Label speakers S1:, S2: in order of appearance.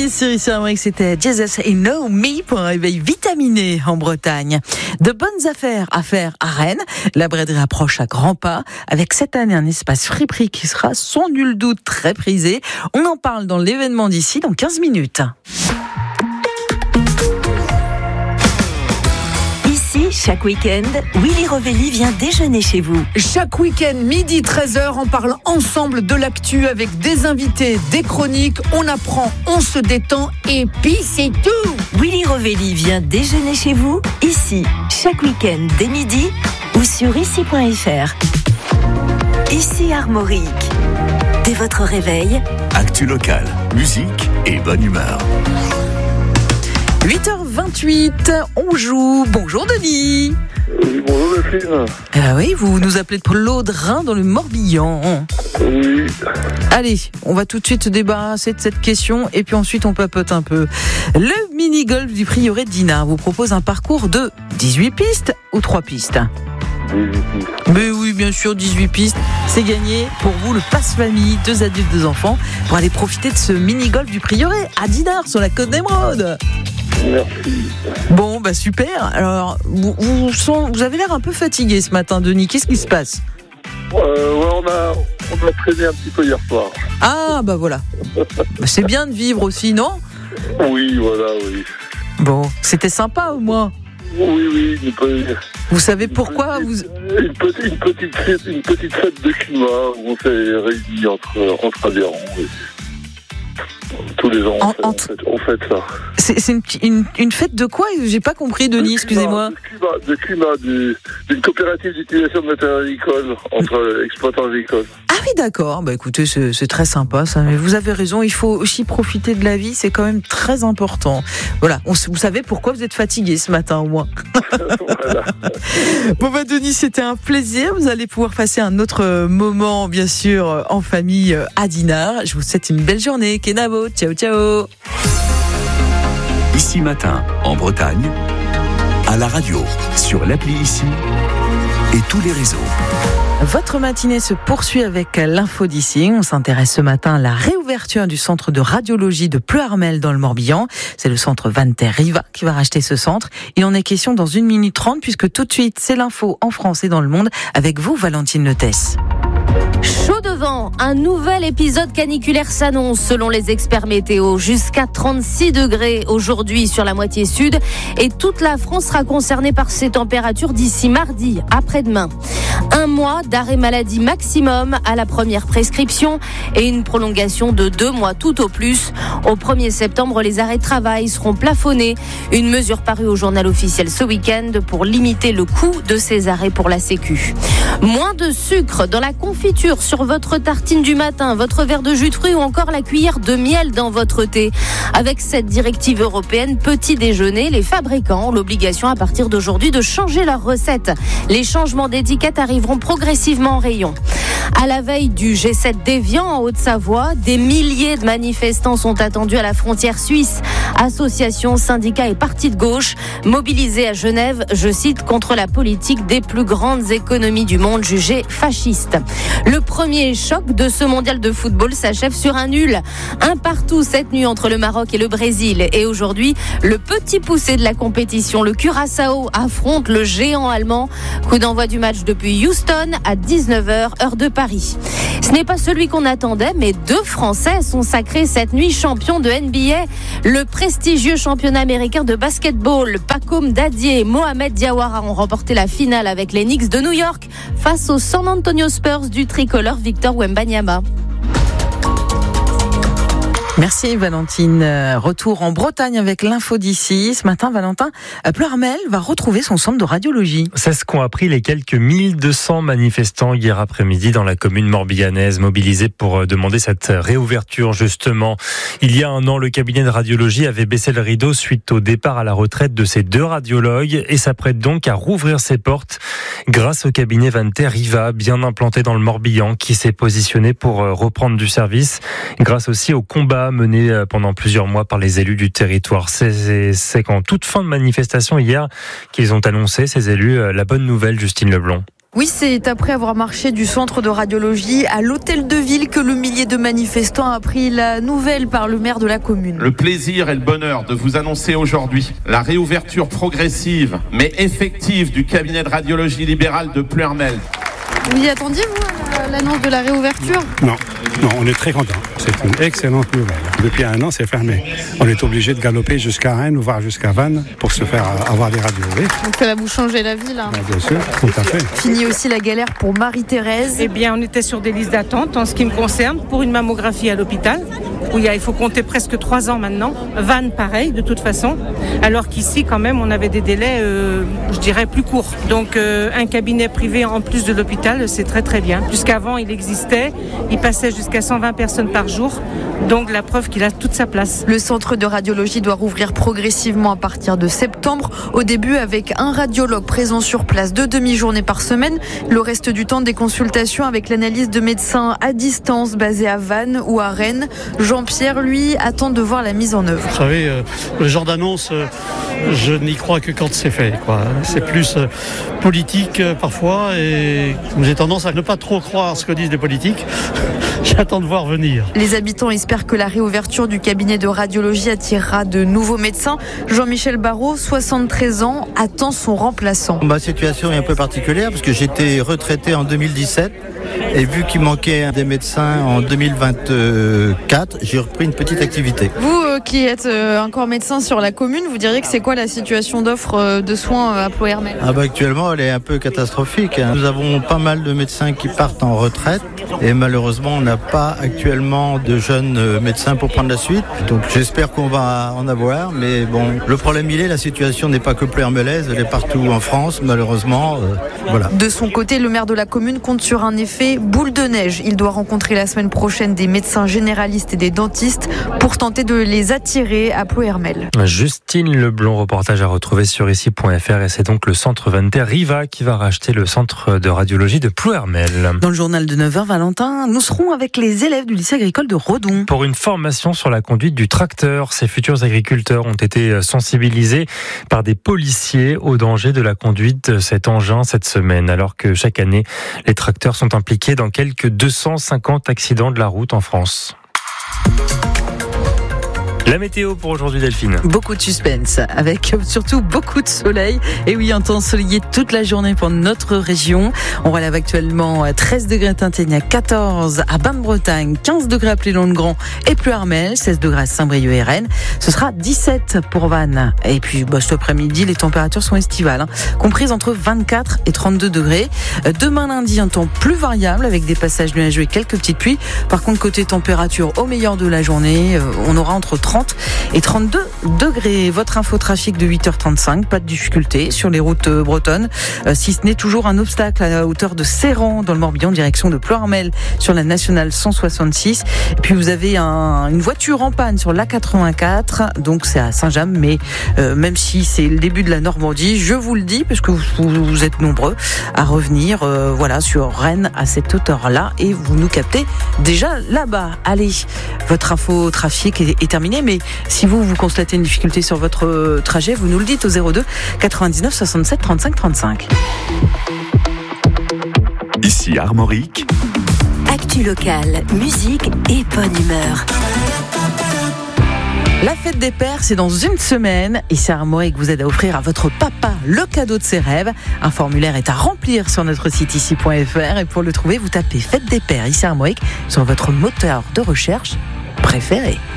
S1: 6 sur ici Armorique, c'était Jesus et Know Me pour un réveil vitaminé en Bretagne. De bonnes affaires à faire à Rennes. La braderie approche à grands pas avec cette année un espace friperie qui sera sans nul doute très prisé. On en parle dans l'événement d'ici dans 15 minutes.
S2: Chaque week-end, Willy Rovelli vient déjeuner chez vous.
S3: Chaque week-end, midi 13h, on parle ensemble de l'actu avec des invités, des chroniques, on apprend, on se détend et puis c'est tout.
S2: Willy Rovelli vient déjeuner chez vous, ici, chaque week-end dès midi ou sur ici.fr. Ici Armorique. Dès votre réveil,
S4: actu locale, musique et bonne humeur.
S1: 8h28, on joue. Bonjour Denis.
S5: Oui, bonjour Delphine.
S1: Oui, vous nous appelez de Plaudrin dans le Morbihan.
S5: Oui.
S1: Allez, on va tout de suite se débarrasser de cette question et puis ensuite on papote un peu. Le mini-golf du Prieuré de Dinard vous propose un parcours de 18 pistes ou 3 pistes ?
S5: 18 pistes.
S1: Mais oui, bien sûr, 18 pistes. C'est gagné pour vous le passe-famille, 2 adultes, 2 enfants, pour aller profiter de ce mini-golf du Prieuré à Dinard sur la côte d'Émeraude.
S5: Merci.
S1: Bon, bah super. Alors, vous avez l'air un peu fatigué ce matin, Denis. Qu'est-ce qui se passe ?
S5: Ouais, on a traîné un petit peu hier soir.
S1: Ah, bah voilà. C'est bien de vivre aussi, non ?
S5: Oui, voilà, oui.
S1: Bon, c'était sympa au moins.
S5: Oui,
S1: Vous savez pourquoi
S5: une petite fête de climat où on s'est réunis entre adhérents. Tous les ans, on fête ça.
S1: C'est une fête de quoi ? J'ai pas compris, Denis, excusez-moi.
S5: De climat, d'une coopérative d'utilisation de matériel agricole entre exploitants agricoles.
S1: Ah oui, d'accord. Bah écoutez, c'est très sympa ça. Mais vous avez raison, il faut aussi profiter de la vie, c'est quand même très important. Voilà, vous savez pourquoi vous êtes fatigué ce matin au moins.
S5: Voilà.
S1: Bon bah Denis, c'était un plaisir. Vous allez pouvoir passer un autre moment, bien sûr, en famille à Dinard. Je vous souhaite une belle journée. Kenavo, ciao ciao.
S4: Ici Matin, en Bretagne, à la radio, sur l'appli Ici et tous les réseaux.
S1: Votre matinée se poursuit avec l'info d'ici. On s'intéresse ce matin à la réouverture du centre de radiologie de Pleuharmel dans le Morbihan. C'est le centre Van Ter Riva qui va racheter ce centre. Il en est question dans 1 minute 30 puisque tout de suite, c'est l'info en France et dans le monde avec vous, Valentine Letès.
S6: Chaud devant, un nouvel épisode caniculaire s'annonce selon les experts météo. Jusqu'à 36 degrés aujourd'hui sur la moitié sud et toute la France sera concernée par ces températures d'ici mardi, après-demain. 1 mois d'arrêt maladie maximum à la première prescription et une prolongation de 2 mois tout au plus. Au 1er septembre, les arrêts de travail seront plafonnés. Une mesure parue au journal officiel ce week-end pour limiter le coût de ces arrêts pour la Sécu. Moins de sucre dans la confiture sur votre tartine du matin, votre verre de jus de fruits ou encore la cuillère de miel dans votre thé. Avec cette directive européenne petit déjeuner, les fabricants ont l'obligation à partir d'aujourd'hui de changer leurs recettes. Les changements d'étiquette arriveront progressivement en rayon. À la veille du G7 d'Évian en Haute-Savoie, des milliers de manifestants sont attendus à la frontière suisse. Associations, syndicats et partis de gauche mobilisés à Genève, je cite, contre la politique des plus grandes économies du monde jugées fascistes. Le premier choc de ce mondial de football s'achève sur un nul. 1-1 cette nuit entre le Maroc et le Brésil. Et aujourd'hui, le petit poussé de la compétition, le Curaçao, affronte le géant allemand. Coup d'envoi du match depuis Houston à 19h, heure de Paris. Ce n'est pas celui qu'on attendait, mais 2 Français sont sacrés cette nuit champions de NBA. Le prestigieux championnat américain de basketball, Pacom Dadier et Mohamed Diawara ont remporté la finale avec les Knicks de New York face aux San Antonio Spurs du tricolore Victor Wembanyama.
S1: Merci Valentine. Retour en Bretagne avec l'info d'ici. Ce matin, Valentin, Pleuharmel va retrouver son centre de radiologie.
S7: C'est ce qu'ont appris les quelques 1200 manifestants hier après-midi dans la commune morbihanaise, mobilisés pour demander cette réouverture justement. Il y a 1 an, le cabinet de radiologie avait baissé le rideau suite au départ à la retraite de ses 2 radiologues et s'apprête donc à rouvrir ses portes grâce au cabinet Van Ter Riva, bien implanté dans le Morbihan, qui s'est positionné pour reprendre du service, grâce aussi au combat mené pendant plusieurs mois par les élus du territoire. C'est qu'en toute fin de manifestation hier qu'ils ont annoncé, ces élus, la bonne nouvelle, Justine Leblond.
S3: Oui, c'est après avoir marché du centre de radiologie à l'hôtel de ville que le millier de manifestants a appris la nouvelle par le maire de la commune.
S8: Le plaisir et le bonheur de vous annoncer aujourd'hui la réouverture progressive mais effective du cabinet de radiologie libérale de Pluermel.
S9: Vous y attendiez, vous, l'annonce de la réouverture ?
S10: Non, on est très contents. C'est une excellente nouvelle. Depuis 1 an, c'est fermé. On est obligé de galoper jusqu'à Rennes ou voire jusqu'à Vannes pour se faire avoir des radios. Oui.
S9: Donc ça va vous changer la vie, là ?
S10: Bien sûr, tout à fait.
S3: Fini aussi la galère pour Marie-Thérèse.
S11: Eh bien, on était sur des listes d'attente en ce qui me concerne pour une mammographie à l'hôpital, où il faut compter presque 3 ans maintenant. Vannes, pareil, de toute façon. Alors qu'ici, quand même, on avait des délais, je dirais, plus courts. Donc, un cabinet privé en plus de l'hôpital, c'est très très bien. Puisqu'avant, il existait, il passait jusqu'à 120 personnes par jour. Donc, la preuve qu'il a toute sa place.
S3: Le centre de radiologie doit rouvrir progressivement à partir de septembre. Au début, avec un radiologue présent sur place 2 demi-journées par semaine. Le reste du temps, des consultations avec l'analyse de médecins à distance basés à Vannes ou à Rennes. Jean-Pierre, lui, attend de voir la mise en œuvre.
S12: Vous savez, le genre d'annonce, je n'y crois que quand c'est fait, quoi. C'est plus politique parfois et j'ai tendance à ne pas trop croire ce que disent les politiques. J'attends de voir venir.
S3: Les habitants espèrent que la réouverture du cabinet de radiologie attirera de nouveaux médecins. Jean-Michel Barrault, 73 ans, attend son remplaçant.
S13: Ma situation est un peu particulière parce que j'étais retraité en 2017 et vu qu'il manquait des médecins en 2024, j'ai repris une petite activité.
S9: Vous qui êtes encore médecin sur la commune, vous diriez que c'est quoi la situation d'offre de soins à Ploërmel ?
S13: Actuellement, elle est un peu catastrophique. Nous avons pas mal de médecins qui partent en retraite et malheureusement, on n'a pas actuellement de jeunes médecins pour prendre la suite. Donc j'espère qu'on va en avoir, mais bon, le problème la situation n'est pas que ploërmelaise, elle est partout en France, malheureusement. Voilà.
S3: De son côté, le maire de la commune compte sur un effet boule de neige. Il doit rencontrer la semaine prochaine des médecins généralistes et des dentistes pour tenter de les attirer à Ploërmel.
S7: Justine Leblond, reportage à retrouver sur ici.fr, et c'est donc le centre Vanter-Riva qui va racheter le centre de radiologie de Ploërmel.
S1: Dans le journal de 9h, Valentin, nous serons avec les élèves du lycée agricole de Redon.
S7: Pour une formation sur la conduite du tracteur, ces futurs agriculteurs ont été sensibilisés par des policiers au danger de la conduite de cet engin cette semaine, alors que chaque année, les tracteurs sont impliqués dans quelques 250 accidents de la route en France. La météo pour aujourd'hui, Delphine.
S1: Beaucoup de suspense, avec surtout beaucoup de soleil. Et oui, un temps ensoleillé toute la journée pour notre région. On relève actuellement 13 degrés à Tinténiac, 14 à Bain-de-Bretagne, 15 degrés à Plélan-le-Grand et Pluermel, 16 degrés à Saint-Brieuc et Rennes. Ce sera 17 pour Vannes. Et puis, cet après-midi, les températures sont estivales, comprises entre 24 et 32 degrés. Demain lundi, un temps plus variable avec des passages nuageux et quelques petites pluies. Par contre, côté température, au meilleur de la journée, on aura entre 30 et 32 degrés. Votre infotrafic de 8h35, pas de difficulté sur les routes bretonnes, si ce n'est toujours un obstacle à la hauteur de Serran dans le Morbihan, direction de Ploërmel sur la nationale 166. Et puis vous avez une voiture en panne sur l'A84, donc c'est à Saint-James, mais même si c'est le début de la Normandie, je vous le dis, parce que vous êtes nombreux à revenir sur Rennes à cette hauteur-là, et vous nous captez déjà là-bas. Allez, votre infotrafic est terminé, mais si vous constatez une difficulté sur votre trajet, vous nous le dites au 02 99 67 35 35.
S4: Ici Armorique.
S2: Actu locale, musique et bonne humeur.
S1: La fête des pères, c'est dans une semaine, et c'est Armorique vous aide à offrir à votre papa le cadeau de ses rêves. Un formulaire est à remplir sur notre site ici.fr, et pour le trouver, vous tapez Fête des pères ici Armorique sur votre moteur de recherche préféré.